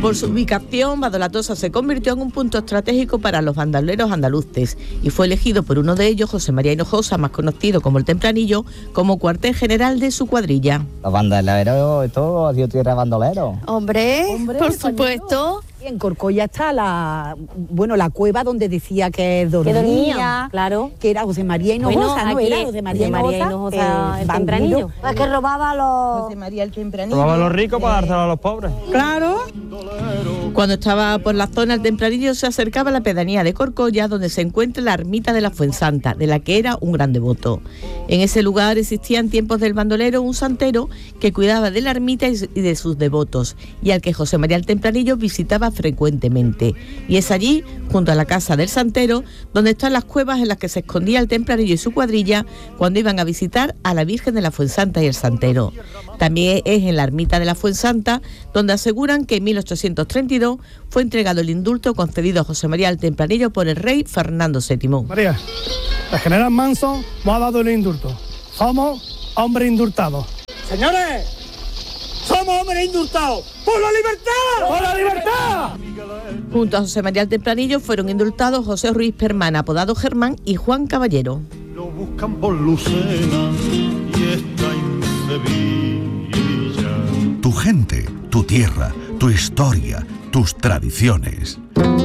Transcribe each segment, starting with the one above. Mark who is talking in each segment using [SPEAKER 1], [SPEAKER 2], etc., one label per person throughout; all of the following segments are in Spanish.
[SPEAKER 1] Por su ubicación, Badolatosa se convirtió en un punto estratégico para los bandoleros andaluces y fue elegido por uno de ellos, José María Hinojosa, más conocido como el Tempranillo, como cuartel general de su cuadrilla.
[SPEAKER 2] Los bandoleros, esto ha sido tierra de bandoleros.
[SPEAKER 3] Hombre, por supuesto.
[SPEAKER 4] Y en Corcoya está la cueva donde decía que dormía,
[SPEAKER 3] claro,
[SPEAKER 4] que era José María Hinojosa,
[SPEAKER 3] bueno,
[SPEAKER 4] ¿no? Era José María Hinojosa,
[SPEAKER 3] el Tempranillo.
[SPEAKER 5] Es que robaba los...
[SPEAKER 6] José María el Tempranillo.
[SPEAKER 7] Robaba a los ricos para dárselo a los pobres.
[SPEAKER 4] Claro.
[SPEAKER 1] Cuando estaba por la zona, el Tempranillo se acercaba a la pedanía de Corcoya, donde se encuentra la ermita de la Fuensanta, de la que era un gran devoto. En ese lugar existía en tiempos del bandolero un santero que cuidaba de la ermita y de sus devotos, y al que José María el Tempranillo visitaba frecuentemente. Y es allí, junto a la casa del santero, donde están las cuevas en las que se escondía el Tempranillo y su cuadrilla cuando iban a visitar a la Virgen de la Fuensanta y el santero. También es en la ermita de la Fuensanta donde aseguran que en 1832 fue entregado el indulto concedido a José María el Tempranillo por el rey Fernando VII.
[SPEAKER 8] María, el general Manso nos ha dado el indulto. Somos hombres indultados.
[SPEAKER 9] Señores, somos hombres indultados. ¡Por la libertad! ¡Por la libertad!
[SPEAKER 1] Junto a José María el Tempranillo fueron indultados José Ruiz Permán, apodado Germán, y Juan Caballero.
[SPEAKER 10] Lo buscan por Lucena y está en Sevilla.
[SPEAKER 11] Tu gente, tu tierra, tu historia, tus tradiciones.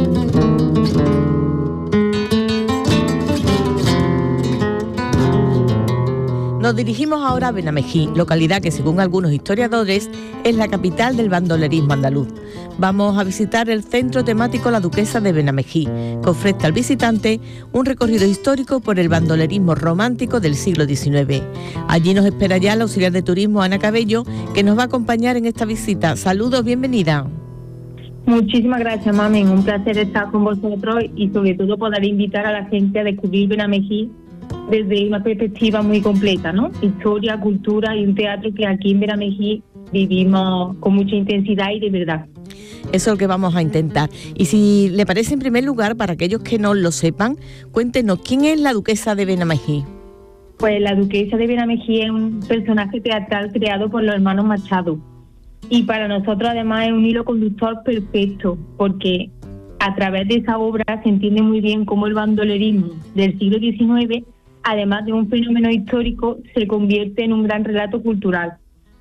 [SPEAKER 1] Nos dirigimos ahora a Benamejí, localidad que según algunos historiadores es la capital del bandolerismo andaluz. Vamos a visitar el centro temático La Duquesa de Benamejí, que ofrece al visitante un recorrido histórico por el bandolerismo romántico del siglo XIX. Allí nos espera ya la auxiliar de turismo Ana Cabello, que nos va a acompañar en esta visita. Saludos, bienvenida.
[SPEAKER 12] Muchísimas gracias, mami. Un placer estar con vosotros y sobre todo poder invitar a la gente a descubrir Benamejí desde una perspectiva muy completa, ¿no? Historia, cultura y un teatro que aquí en Benamejí vivimos con mucha intensidad y de verdad.
[SPEAKER 1] Eso es lo que vamos a intentar. Y si le parece, en primer lugar, para aquellos que no lo sepan, cuéntenos, ¿quién es la Duquesa de Benamejí?
[SPEAKER 12] Pues la Duquesa de Benamejí es un personaje teatral creado por los hermanos Machado. Y para nosotros, además, es un hilo conductor perfecto, porque a través de esa obra se entiende muy bien cómo el bandolerismo del siglo XIX, además de un fenómeno histórico, se convierte en un gran relato cultural.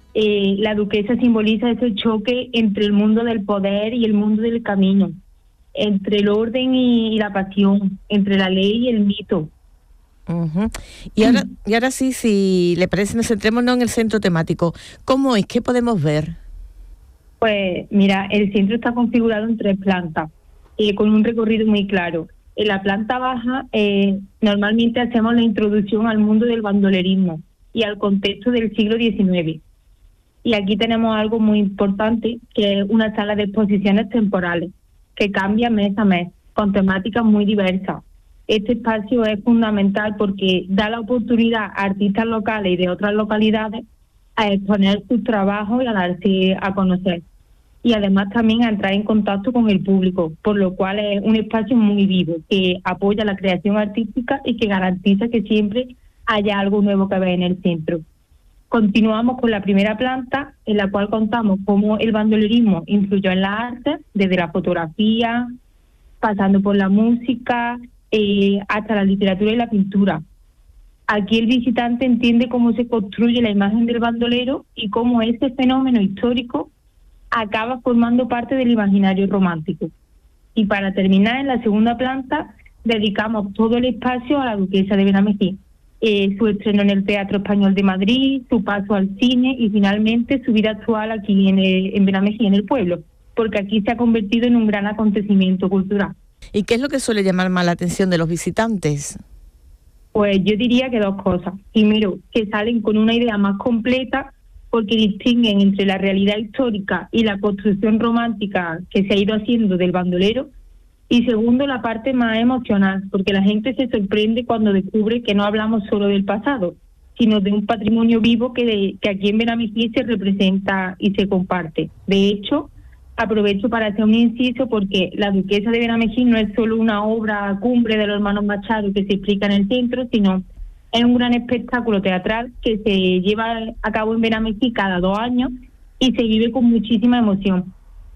[SPEAKER 12] La duquesa simboliza ese choque entre el mundo del poder y el mundo del camino, entre el orden y la pasión, entre la ley y el mito.
[SPEAKER 1] Uh-huh. Y ahora sí, si le parece, nos centrémonos en el centro temático. ¿Cómo es? ¿Qué podemos ver?
[SPEAKER 12] Pues mira, el centro está configurado en 3 plantas, con un recorrido muy claro. En la planta baja normalmente hacemos la introducción al mundo del bandolerismo y al contexto del siglo XIX. Y aquí tenemos algo muy importante, que es una sala de exposiciones temporales, que cambia mes a mes, con temáticas muy diversas. Este espacio es fundamental porque da la oportunidad a artistas locales y de otras localidades a exponer sus trabajos y a darse a conocer. Y además también a entrar en contacto con el público, por lo cual es un espacio muy vivo, que apoya la creación artística y que garantiza que siempre haya algo nuevo que ver en el centro. Continuamos con la primera planta, en la cual contamos cómo el bandolerismo influyó en las artes, desde la fotografía, pasando por la música, hasta la literatura y la pintura. Aquí el visitante entiende cómo se construye la imagen del bandolero y cómo ese fenómeno histórico acaba formando parte del imaginario romántico. Y para terminar, en la segunda planta, dedicamos todo el espacio a la Duquesa de Benamejí. Su estreno en el Teatro Español de Madrid, su paso al cine y finalmente su vida actual aquí en Benamejí, en el pueblo, porque aquí se ha convertido en un gran acontecimiento cultural.
[SPEAKER 1] ¿Y qué es lo que suele llamar más la atención de los visitantes?
[SPEAKER 12] Pues yo diría que 2 cosas. Primero, que salen con una idea más completa porque distinguen entre la realidad histórica y la construcción romántica que se ha ido haciendo del bandolero. Y segundo, la parte más emocional, porque la gente se sorprende cuando descubre que no hablamos solo del pasado, sino de un patrimonio vivo que aquí en Benamejí se representa y se comparte. De hecho, aprovecho para hacer un inciso porque La Duquesa de Benamejí no es solo una obra cumbre de los hermanos Machado que se explica en el centro, sino es un gran espectáculo teatral que se lleva a cabo en Benamejí cada 2 años y se vive con muchísima emoción.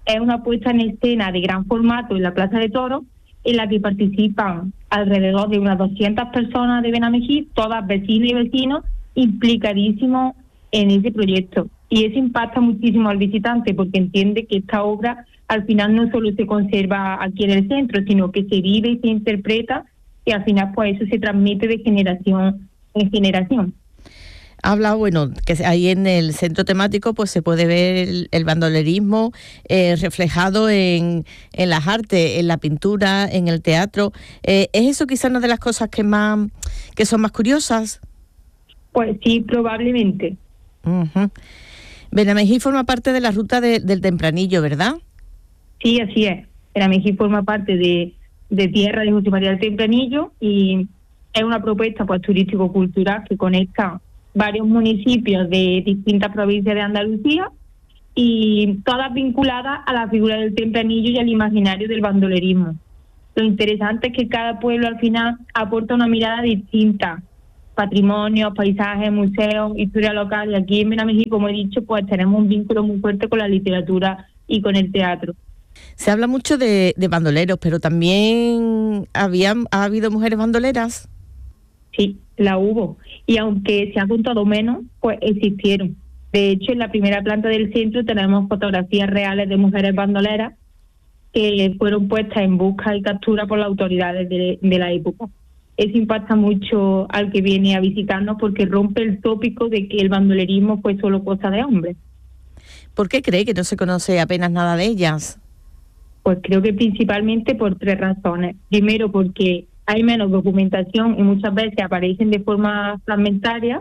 [SPEAKER 12] es una puesta en escena de gran formato en la Plaza de Toros, en la que participan alrededor de unas 200 personas de Benamejí, todas vecinas y vecinos, implicadísimos en ese proyecto. Y eso impacta muchísimo al visitante, porque entiende que esta obra al final no solo se conserva aquí en el centro, sino que se vive y se interpreta, y al final pues eso se transmite de generación en generación.
[SPEAKER 1] Habla, bueno, que ahí en el centro temático pues se puede ver el bandolerismo reflejado en las artes, en la pintura, en el teatro. ¿Es eso quizás una de las cosas que son más curiosas?
[SPEAKER 12] Pues sí, probablemente.
[SPEAKER 1] Uh-huh. Benamejí forma parte de la ruta del Tempranillo, ¿verdad?
[SPEAKER 12] Sí, así es. Benamejí forma parte de tierra de José María del Tempranillo y es una propuesta pues turístico-cultural que conecta varios municipios de distintas provincias de Andalucía y todas vinculadas a la figura del Tempranillo y al imaginario del bandolerismo. Lo interesante es que cada pueblo al final aporta una mirada distinta, patrimonios, paisajes, museos, historia local, y aquí en Benamejí, como he dicho, pues tenemos un vínculo muy fuerte con la literatura y con el teatro.
[SPEAKER 1] Se habla mucho de bandoleros, pero también ha habido mujeres bandoleras.
[SPEAKER 12] Sí, la hubo. Y aunque se ha contado menos, pues existieron. De hecho, en la primera planta del centro tenemos fotografías reales de mujeres bandoleras que fueron puestas en busca y captura por las autoridades de la época. Eso impacta mucho al que viene a visitarnos porque rompe el tópico de que el bandolerismo fue solo cosa de hombres.
[SPEAKER 1] ¿Por qué cree que no se conoce apenas nada de ellas?
[SPEAKER 12] Pues creo que principalmente por 3 razones. Primero, porque hay menos documentación y muchas veces aparecen de forma fragmentaria.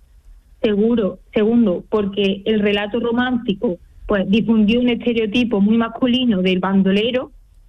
[SPEAKER 12] Segundo, porque el relato romántico pues difundió un estereotipo muy masculino del bandolero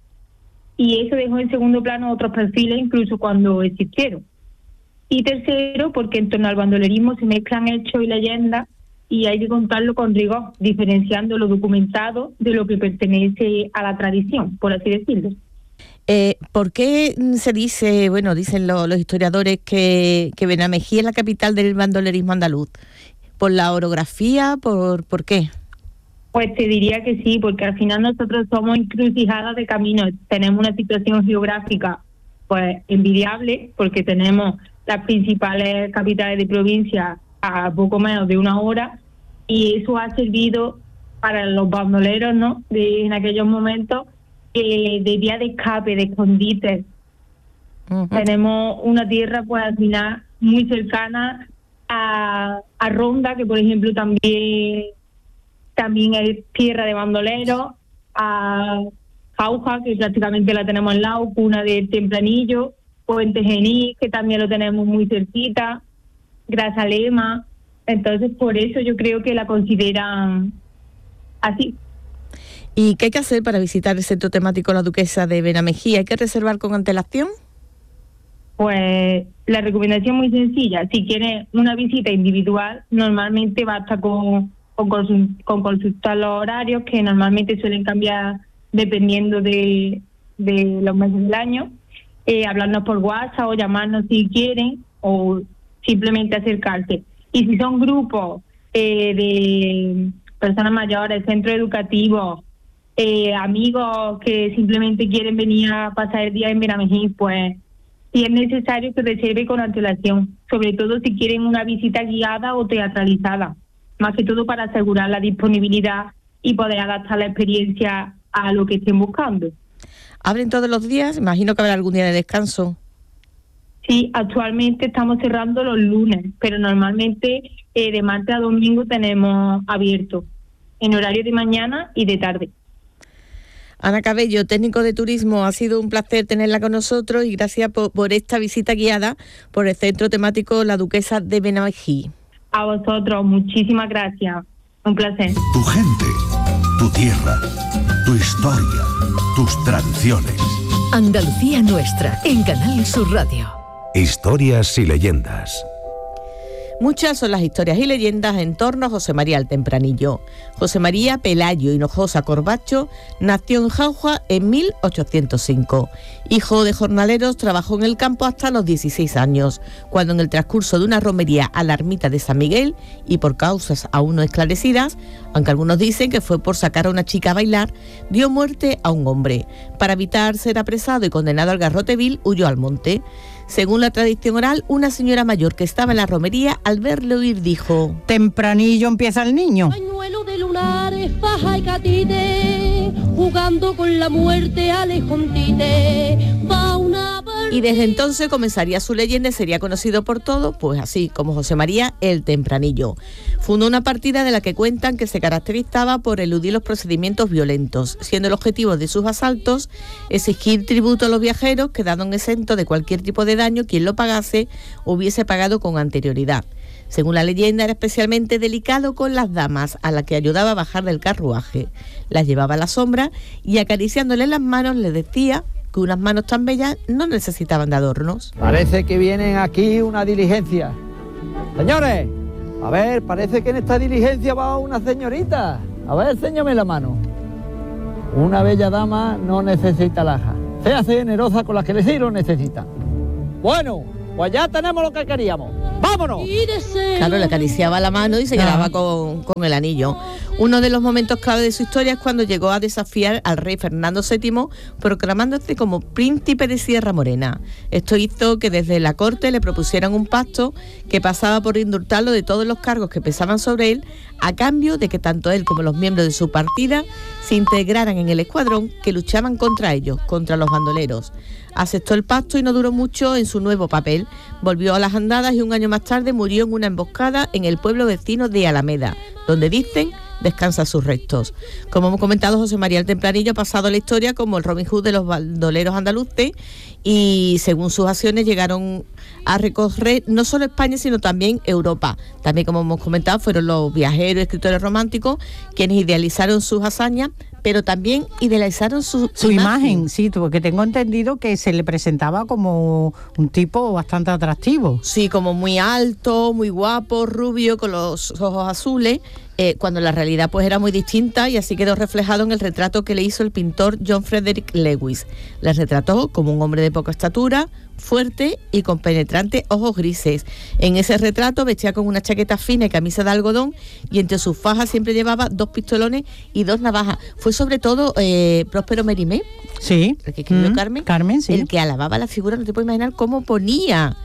[SPEAKER 12] y eso dejó en segundo plano otros perfiles incluso cuando existieron. Y tercero, porque en torno al bandolerismo se mezclan hechos y leyendas y hay que contarlo con rigor, diferenciando lo documentado de lo que pertenece a la tradición, por así decirlo.
[SPEAKER 1] ¿Por qué se dice, dicen los historiadores que Benamejí es la capital del bandolerismo andaluz? ¿Por la orografía? ¿Por qué?
[SPEAKER 12] Pues te diría que sí, porque al final nosotros somos encrucijadas de caminos. Tenemos una situación geográfica pues envidiable, porque tenemos las principales capitales de provincia a poco menos de 1 hora, y eso ha servido para los bandoleros, ¿no?, en aquellos momentos, de vía de escape, de escondite. Uh-huh. Tenemos una tierra pues al final muy cercana a Ronda, que por ejemplo también es tierra de bandoleros, a Jauja, que prácticamente la tenemos al lado, cuna del Tempranillo, Puente Genil, que también lo tenemos muy cerquita, Grazalema. Entonces por eso yo creo que la consideran así.
[SPEAKER 1] ¿Y qué hay que hacer para visitar el centro temático La Duquesa de Benamejí? ¿Hay que reservar con antelación?
[SPEAKER 12] Pues la recomendación muy sencilla. Si quieres una visita individual, normalmente basta con consultar los horarios, que normalmente suelen cambiar dependiendo de los meses del año. Hablarnos por WhatsApp o llamarnos si quieren, o simplemente acercarse. Y si son grupos de personas mayores, centros educativos, amigos que simplemente quieren venir a pasar el día en Benamejí, pues si es necesario que reserve con antelación, sobre todo si quieren una visita guiada o teatralizada, más que todo para asegurar la disponibilidad y poder adaptar la experiencia a lo que estén buscando.
[SPEAKER 1] ¿Abren todos los días? Imagino que habrá algún día de descanso.
[SPEAKER 12] Sí, actualmente estamos cerrando los lunes, pero normalmente de martes a domingo tenemos abierto, en horario de mañana y de tarde.
[SPEAKER 1] Ana Cabello, técnico de turismo, ha sido un placer tenerla con nosotros y gracias por esta visita guiada por el centro temático La Duquesa de Benamejí.
[SPEAKER 12] A vosotros, muchísimas gracias. Un placer.
[SPEAKER 11] Tu gente, tu tierra, tu historia, tus tradiciones.
[SPEAKER 5] Andalucía Nuestra, en Canal Sur Radio.
[SPEAKER 11] Historias y leyendas.
[SPEAKER 1] Muchas son las historias y leyendas en torno a José María el Tempranillo. José María Pelayo Hinojosa Corbacho nació en Jauja en 1805. Hijo de jornaleros, trabajó en el campo hasta los 16 años, cuando en el transcurso de una romería a la ermita de San Miguel, y por causas aún no esclarecidas, aunque algunos dicen que fue por sacar a una chica a bailar, dio muerte a un hombre. Para evitar ser apresado y condenado al garrote vil, huyó al monte. Según la tradición oral, una señora mayor que estaba en la romería, al verle huir, dijo:
[SPEAKER 5] tempranillo empieza el niño.
[SPEAKER 6] Pañuelo de lunares, faja y catite, jugando con la muerte al escondite, va una...
[SPEAKER 1] Y desde entonces comenzaría su leyenda y sería conocido por todos, pues así, como José María el Tempranillo. Fundó una partida de la que cuentan que se caracterizaba por eludir los procedimientos violentos, siendo el objetivo de sus asaltos exigir tributo a los viajeros, quedando exentos de cualquier tipo de daño quien lo pagase o hubiese pagado con anterioridad. Según la leyenda, era especialmente delicado con las damas, a las que ayudaba a bajar del carruaje. Las llevaba a la sombra y acariciándole las manos le decía que unas manos tan bellas no necesitaban de adornos.
[SPEAKER 13] Parece que vienen aquí una diligencia. Señores, a ver, parece que en esta diligencia va una señorita. A ver, enséñame la mano. Una bella dama no necesita alhaja. Séase generosa con las que sí lo necesitan. Bueno, pues ya tenemos lo que queríamos. ¡Vámonos!
[SPEAKER 1] Claro, le acariciaba la mano y se quedaba con el anillo. Uno de los momentos clave de su historia es cuando llegó a desafiar al rey Fernando VII, proclamándose como príncipe de Sierra Morena. Esto hizo que desde la corte le propusieran un pacto que pasaba por indultarlo de todos los cargos que pesaban sobre él, a cambio de que tanto él como los miembros de su partida se integraran en el escuadrón que luchaban contra ellos, contra los bandoleros. Aceptó el pacto y no duró mucho en su nuevo papel. Volvió a las andadas y un año más tarde murió en una emboscada en el pueblo vecino de Alameda, donde dicen descansan sus restos. Como hemos comentado, José María el Tempranillo ha pasado a la historia como el Robin Hood de los bandoleros andaluces y según sus acciones llegaron a recorrer no solo España sino también Europa. También, como hemos comentado, fueron los viajeros y escritores románticos quienes idealizaron sus hazañas, pero también idealizaron su
[SPEAKER 5] imagen. Sí, porque tengo entendido que se le presentaba como un tipo bastante atractivo.
[SPEAKER 1] Sí, como muy alto, muy guapo, rubio, con los ojos azules, cuando la realidad pues era muy distinta, y así quedó reflejado en el retrato que le hizo el pintor John Frederick Lewis. Le retrató como un hombre de poca estatura, fuerte y con penetrantes ojos grises. En ese retrato vestía con una chaqueta fina y camisa de algodón, y entre sus fajas siempre llevaba 2 pistolones y 2 navajas. Fue sobre todo Próspero Mérimée,
[SPEAKER 5] sí,
[SPEAKER 1] el que escribió Carmen,
[SPEAKER 5] sí,
[SPEAKER 1] el que alababa la figura. No te puedes imaginar cómo ponía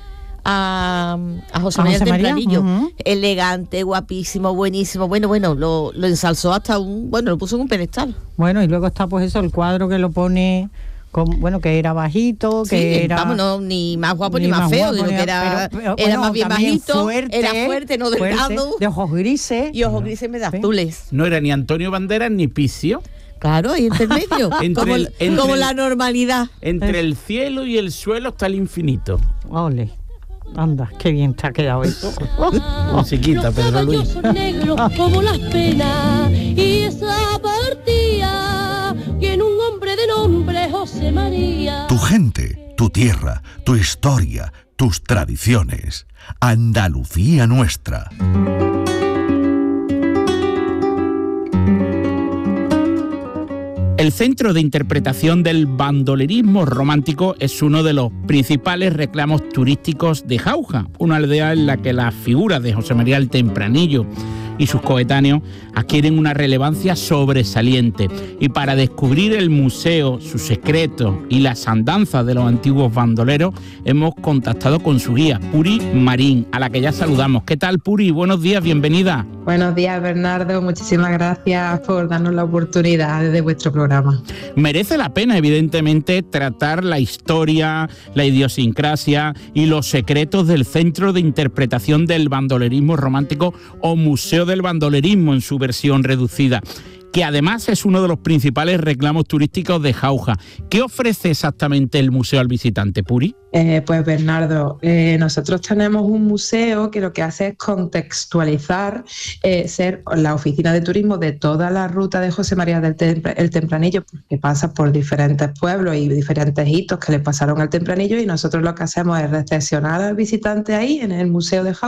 [SPEAKER 1] a José María el Tempranillo. Elegante, guapísimo, buenísimo. Bueno, lo ensalzó hasta lo puso en un pedestal.
[SPEAKER 5] Bueno, y luego está pues eso, el cuadro que lo pone que era bajito, que
[SPEAKER 1] sí,
[SPEAKER 5] era...
[SPEAKER 1] Vamos, ni más guapo ni más feo, sino que era más bien bajito, era fuerte, no delgado,
[SPEAKER 5] de ojos grises.
[SPEAKER 1] Y ojos grises medio azules.
[SPEAKER 14] No era ni Antonio Banderas ni Picio.
[SPEAKER 1] Claro, ahí entre medio, como la normalidad.
[SPEAKER 14] Entre el cielo y el suelo está el infinito.
[SPEAKER 5] Ole. Anda, qué bien te ha quedado eso.
[SPEAKER 14] Musiquita, Pedro Luis.
[SPEAKER 6] Son negros como las penas, y esa partida tiene un hombre de nombre José María.
[SPEAKER 11] Tu gente, tu tierra, tu historia, tus tradiciones. Andalucía nuestra.
[SPEAKER 14] El Centro de Interpretación del Bandolerismo Romántico es uno de los principales reclamos turísticos de Jauja, una aldea en la que las figuras de José María el Tempranillo y sus coetáneos adquieren una relevancia sobresaliente. Y para descubrir el museo, sus secretos y las andanzas de los antiguos bandoleros, hemos contactado con su guía, Puri Marín, a la que ya saludamos. ¿Qué tal, Puri? Buenos días, bienvenida.
[SPEAKER 15] Buenos días, Bernardo. Muchísimas gracias por darnos la oportunidad de vuestro programa.
[SPEAKER 14] Merece la pena, evidentemente, tratar la historia, la idiosincrasia y los secretos del Centro de Interpretación del Bandolerismo Romántico o Museo del Bandolerismo en su versión reducida, que además es uno de los principales reclamos turísticos de Jauja. ¿Qué ofrece exactamente el museo al visitante, Puri?
[SPEAKER 15] Pues Bernardo, nosotros tenemos un museo que lo que hace es contextualizar, ser la oficina de turismo de toda la ruta de José María el Tempranillo, que pasa por diferentes pueblos y diferentes hitos que le pasaron al Tempranillo, y nosotros lo que hacemos es recepcionar al visitante ahí en el museo de Jauja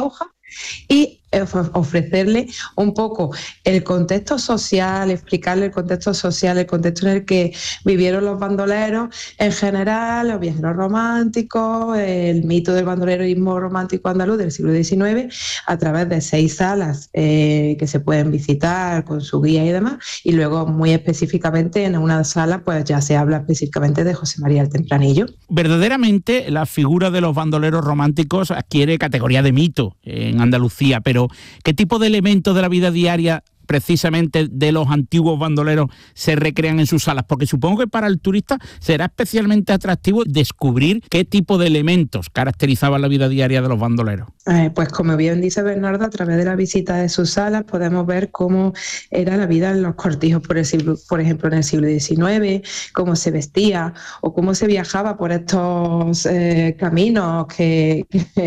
[SPEAKER 15] y ofrecerle un poco el contexto social, explicarle el contexto social, el contexto en el que vivieron los bandoleros en general, los viajeros románticos, el mito del bandolerismo romántico andaluz del siglo XIX, a través de 6 salas que se pueden visitar con su guía y demás, y luego muy específicamente en una sala pues ya se habla específicamente de José María el Tempranillo.
[SPEAKER 14] Verdaderamente la figura de los bandoleros románticos adquiere categoría de mito en Andalucía, pero ¿qué tipo de elementos de la vida diaria precisamente de los antiguos bandoleros se recrean en sus salas? Porque supongo que para el turista será especialmente atractivo descubrir qué tipo de elementos caracterizaban la vida diaria de los bandoleros.
[SPEAKER 15] Pues como bien dice Bernardo, a través de la visita de sus salas podemos ver cómo era la vida en los cortijos, por ejemplo, en el siglo XIX, cómo se vestía o cómo se viajaba por estos caminos que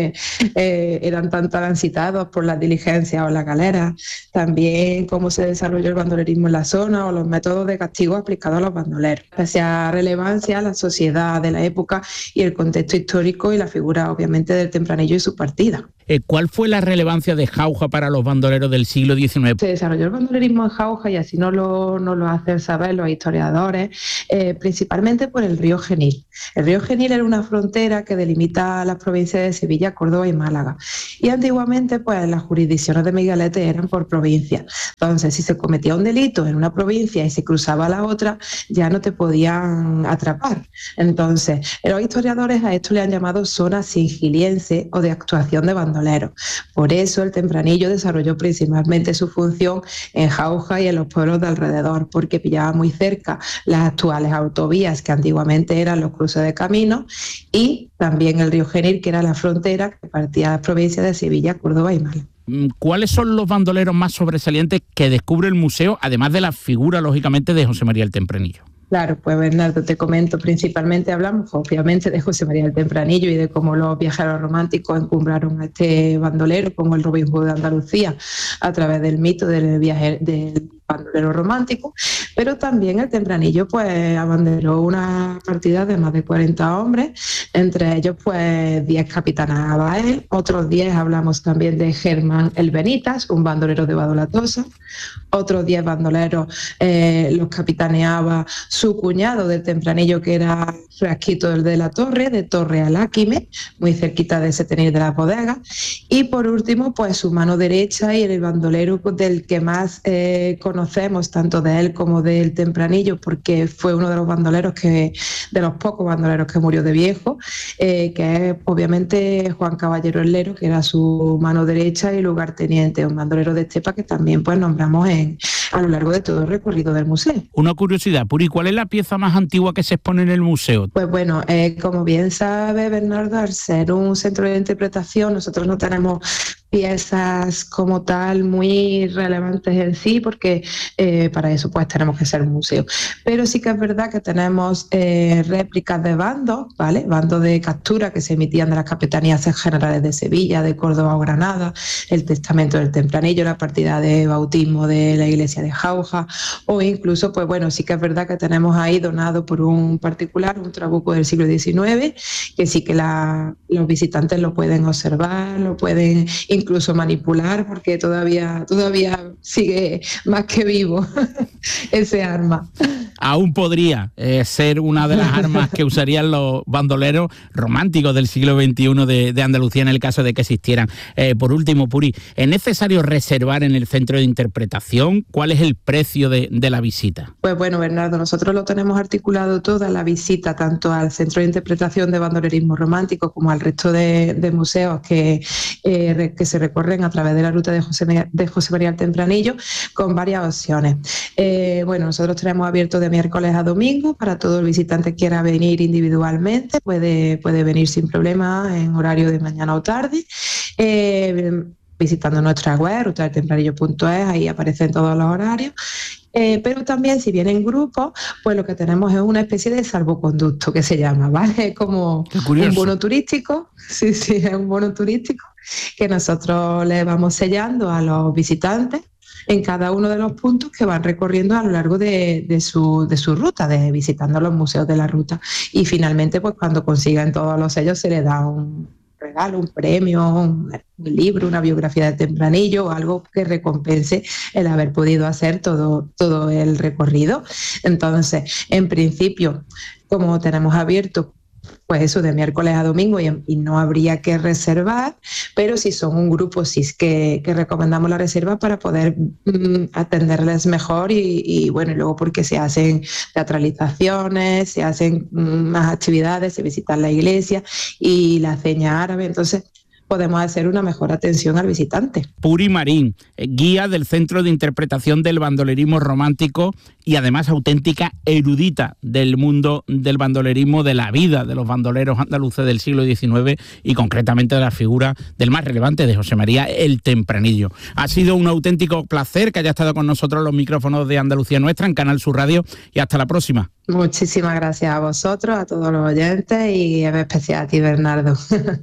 [SPEAKER 15] eran tan transitados por las diligencias o las galeras. También cómo se desarrolló el bandolerismo en la zona o los métodos de castigo aplicados a los bandoleros. Especial relevancia a la sociedad de la época y el contexto histórico y la figura obviamente del Tempranillo y su partida.
[SPEAKER 14] ¿Cuál fue la relevancia de Jauja para los bandoleros del siglo XIX?
[SPEAKER 15] Se desarrolló el bandolerismo en Jauja y así nos lo hacen saber los historiadores, principalmente por el río Genil. El río Genil era una frontera que delimita las provincias de Sevilla, Córdoba y Málaga. Y antiguamente pues las jurisdicciones de Miguelete eran por provincia. Entonces, si se cometía un delito en una provincia y se cruzaba a la otra, ya no te podían atrapar. Entonces, los historiadores a esto le han llamado zona singiliense o de actuación de bandoleros. Por eso el Tempranillo desarrolló principalmente su función en Jauja y en los pueblos de alrededor, porque pillaba muy cerca las actuales autovías que antiguamente eran los cruces de caminos y también el río Genil, que era la frontera que partía a las provincias de Sevilla, Córdoba y Málaga.
[SPEAKER 14] ¿Cuáles son los bandoleros más sobresalientes que descubre el museo, además de la figura, lógicamente, de José María el Tempranillo?
[SPEAKER 15] Claro, pues Bernardo, te comento, principalmente hablamos obviamente de José María el Tempranillo y de cómo los viajeros románticos encumbraron a este bandolero como el Robin Hood de Andalucía a través del mito del bandolero romántico, pero también el Tempranillo pues abanderó una partida de más de 40 hombres, entre ellos pues 10 capitaneaba él, otros 10 hablamos también de Germán el Benitas, un bandolero de Badolatosa, otros 10 bandoleros los capitaneaba su cuñado del Tempranillo, que era Frasquito el de la Torre, de Torre Aláquime, muy cerquita de Setenil de la Bodega, y por último pues su mano derecha y el bandolero del que más conocemos tanto de él como del Tempranillo, porque fue uno de los bandoleros de los pocos bandoleros que murió de viejo, que es obviamente Juan Caballero Herrero, que era su mano derecha y lugarteniente, un bandolero de estepa que también pues nombramos a lo largo de todo el recorrido del museo.
[SPEAKER 14] Una curiosidad, Puri, ¿cuál es la pieza más antigua que se expone en el museo?
[SPEAKER 15] Pues bueno, como bien sabe Bernardo, al ser un centro de interpretación, nosotros no tenemos piezas como tal muy relevantes en sí, porque para eso pues tenemos que ser un museo. Pero sí que es verdad que tenemos réplicas de bandos, ¿vale? Bandos de captura que se emitían de las capitanías generales de Sevilla, de Córdoba o Granada, el testamento del Tempranillo, la partida de bautismo de la iglesia de Jauja, o incluso, pues bueno, sí que es verdad que tenemos ahí donado por un particular, un trabuco del siglo XIX, que sí que los visitantes lo pueden observar, lo pueden incluso manipular, porque todavía sigue más que vivo ese arma.
[SPEAKER 14] Aún podría ser una de las armas que usarían los bandoleros románticos del siglo XXI de Andalucía en el caso de que existieran. Por último, Puri, ¿es necesario reservar en el centro de interpretación? ¿Cuál es el precio de la visita?
[SPEAKER 15] Pues bueno, Bernardo, nosotros lo tenemos articulado toda la visita, tanto al centro de interpretación de bandolerismo romántico como al resto de museos que se recorren a través de la ruta de José María el Tempranillo, con varias opciones. Bueno, nosotros tenemos abierto de miércoles a domingo para todo el visitante que quiera venir individualmente, puede venir sin problema en horario de mañana o tarde, visitando nuestra web, rutadeltempranillo.es, ahí aparecen todos los horarios. Pero también si viene en grupo, pues lo que tenemos es una especie de salvoconducto que se llama, ¿vale? Es como un bono turístico, sí, es un bono turístico que nosotros le vamos sellando a los visitantes en cada uno de los puntos que van recorriendo a lo largo de su ruta, visitando los museos de la ruta. Y finalmente, pues cuando consigan todos los sellos, se les da un regalo, un premio, un libro, una biografía de Tempranillo o algo que recompense el haber podido hacer todo el recorrido. Entonces, en principio, como tenemos abierto pues eso de miércoles a domingo y no habría que reservar, pero si son un grupo sí es que recomendamos la reserva para poder atenderles mejor y bueno, y luego porque se hacen teatralizaciones, se hacen más actividades, se visita la iglesia y la ceña árabe, entonces podemos hacer una mejor atención al visitante.
[SPEAKER 14] Puri Marín, guía del Centro de Interpretación del Bandolerismo Romántico y además auténtica erudita del mundo del bandolerismo, de la vida de los bandoleros andaluces del siglo XIX y concretamente de la figura del más relevante, de José María el Tempranillo. Ha sido un auténtico placer que haya estado con nosotros en los micrófonos de Andalucía Nuestra, en Canal Sur Radio, y hasta la próxima.
[SPEAKER 15] Muchísimas gracias a vosotros, a todos los oyentes y en especial a ti, Bernardo.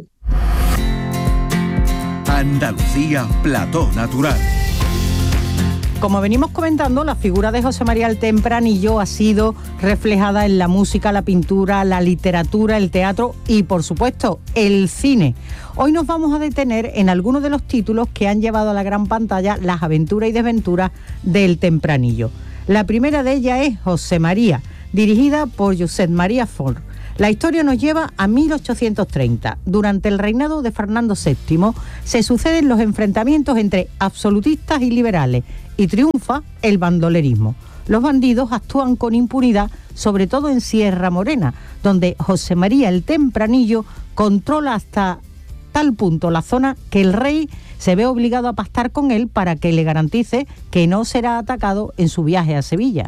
[SPEAKER 11] Andalucía, plató natural.
[SPEAKER 5] Como venimos comentando, la figura de José María el Tempranillo ha sido reflejada en la música, la pintura, la literatura, el teatro y, por supuesto, el cine. Hoy nos vamos a detener en algunos de los títulos que han llevado a la gran pantalla las aventuras y desventuras del Tempranillo. La primera de ellas es José María, dirigida por Josep Maria Folch. La historia nos lleva a 1830. Durante el reinado de Fernando VII se suceden los enfrentamientos entre absolutistas y liberales y triunfa el bandolerismo. Los bandidos actúan con impunidad, sobre todo en Sierra Morena, donde José María el Tempranillo controla hasta tal punto la zona que el rey se ve obligado a pactar con él para que le garantice que no será atacado en su viaje a Sevilla.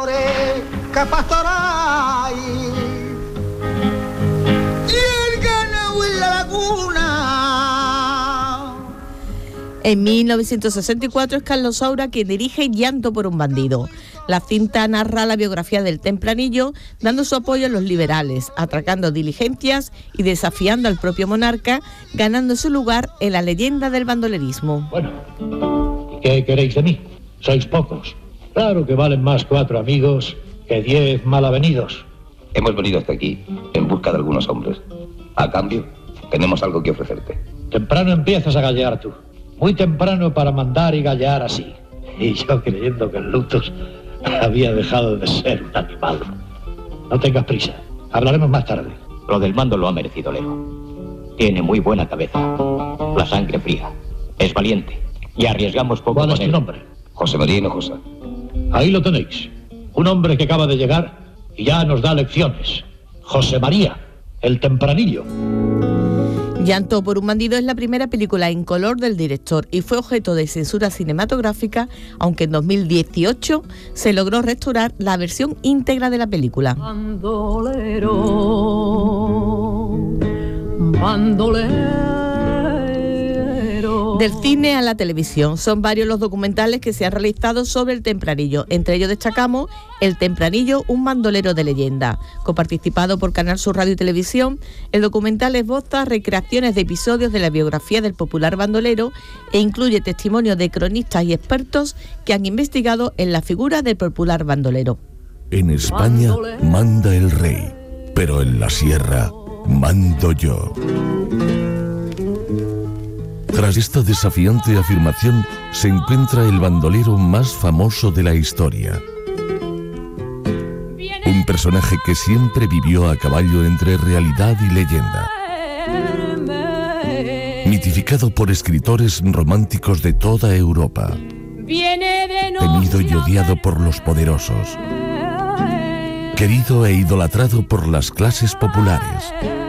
[SPEAKER 1] En 1964 es Carlos Saura quien dirige Llanto por un bandido. La cinta narra la biografía del Tempranillo, dando su apoyo a los liberales, atracando diligencias y desafiando al propio monarca, ganando su lugar en la leyenda del bandolerismo.
[SPEAKER 16] Bueno, ¿y qué queréis de mí? Sois pocos. Claro que valen más 4 amigos que 10 malavenidos.
[SPEAKER 17] Hemos venido hasta aquí en busca de algunos hombres. A cambio, tenemos algo que ofrecerte.
[SPEAKER 16] Temprano empiezas a gallear tú. Muy temprano para mandar y gallear así. Y yo creyendo que el Lutus había dejado de ser un animal. No tengas prisa. Hablaremos más tarde.
[SPEAKER 17] Lo del mando lo ha merecido Leo. Tiene muy buena cabeza. La sangre fría. Es valiente. Y arriesgamos poco.
[SPEAKER 16] ¿Cuál es tu nombre?
[SPEAKER 17] José María Hinojosa.
[SPEAKER 16] Ahí lo tenéis. Un hombre que acaba de llegar y ya nos da lecciones. José María, el Tempranillo.
[SPEAKER 1] Llanto por un bandido es la primera película en color del director y fue objeto de censura cinematográfica, aunque en 2018 se logró restaurar la versión íntegra de la película.
[SPEAKER 6] Bandolero, bandolero.
[SPEAKER 1] Del cine a la televisión, son varios los documentales que se han realizado sobre el Tempranillo. Entre ellos destacamos El Tempranillo, un bandolero de leyenda. Coparticipado por Canal Sur Radio y Televisión, el documental esboza recreaciones de episodios de la biografía del popular bandolero e incluye testimonios de cronistas y expertos que han investigado en la figura del popular bandolero.
[SPEAKER 11] En España manda el rey, pero en la sierra mando yo. Tras esta desafiante afirmación se encuentra el bandolero más famoso de la historia. Un personaje que siempre vivió a caballo entre realidad y leyenda. Mitificado por escritores románticos de toda Europa. Temido y odiado por los poderosos. Querido e idolatrado por las clases populares.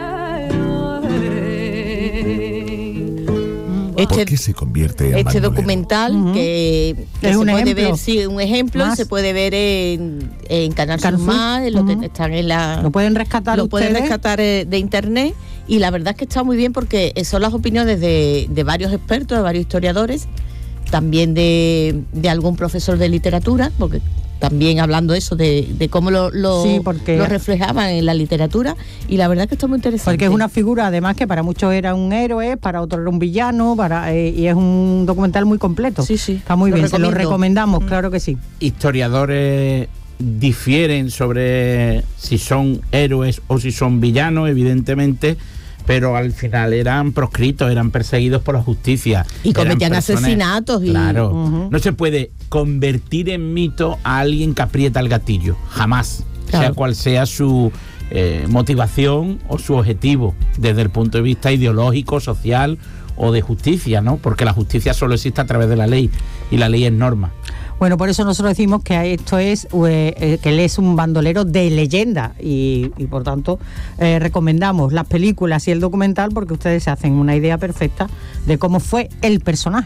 [SPEAKER 11] ¿Por qué se convierte en
[SPEAKER 1] este
[SPEAKER 11] bandolero?
[SPEAKER 1] Documental que se puede ver, sí, un ejemplo,
[SPEAKER 5] más.
[SPEAKER 1] Se puede ver en Canal Sur Más, están en la,
[SPEAKER 5] lo pueden rescatar
[SPEAKER 1] de internet, y la verdad es que está muy bien porque son las opiniones de varios expertos, de varios historiadores, también de algún profesor de literatura, porque también hablando eso de cómo lo reflejaban en la literatura, y la verdad que está muy interesante.
[SPEAKER 5] Porque es una figura además que para muchos era un héroe, para otros era un villano, y es un documental muy completo.
[SPEAKER 1] Sí, sí.
[SPEAKER 5] Está muy bien, se lo recomendamos, claro que sí.
[SPEAKER 14] Historiadores difieren sobre si son héroes o si son villanos, evidentemente. pero al final eran proscritos, eran perseguidos por la justicia.
[SPEAKER 1] Y cometían asesinatos.
[SPEAKER 14] Claro, no se puede convertir en mito a alguien que aprieta el gatillo, jamás, sea cual sea su motivación o su objetivo, desde el punto de vista ideológico, social o de justicia, ¿no? Porque la justicia solo existe a través de la ley, y la ley es norma.
[SPEAKER 5] Bueno, por eso nosotros decimos que esto es que él es un bandolero de leyenda y por tanto recomendamos las películas y el documental porque ustedes se hacen una idea perfecta de cómo fue el personaje.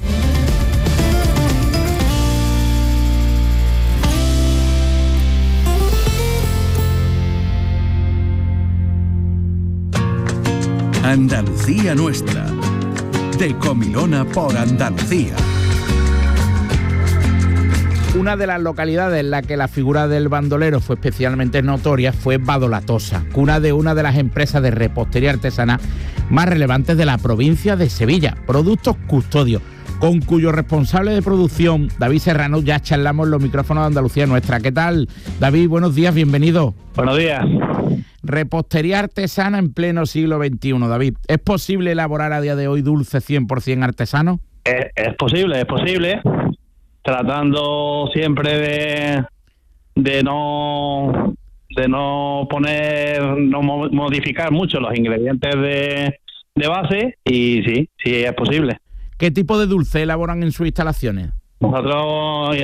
[SPEAKER 18] Andalucía Nuestra, de Comilona por Andalucía.
[SPEAKER 14] Una de las localidades en la que la figura del bandolero fue especialmente notoria fue Badolatosa, cuna de una de las empresas de repostería artesana más relevantes de la provincia de Sevilla, Productos Custodios, con cuyo responsable de producción, David Serrano, ya charlamos los micrófonos de Andalucía Nuestra. ¿Qué tal, David? Buenos días, bienvenido.
[SPEAKER 7] Buenos días.
[SPEAKER 14] Repostería artesana en pleno siglo XXI, David. ¿Es posible elaborar a día de hoy dulce 100% artesano?
[SPEAKER 7] Es posible, tratando siempre de no modificar mucho los ingredientes de base, y sí es posible.
[SPEAKER 14] ¿Qué tipo de dulce elaboran en sus instalaciones?
[SPEAKER 7] Nosotros